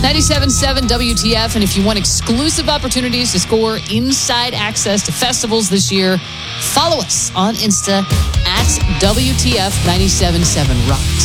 97.7 WTF. And if you want exclusive opportunities to score inside access to festivals this year, follow us on Insta at WTF 97.7 Rocks.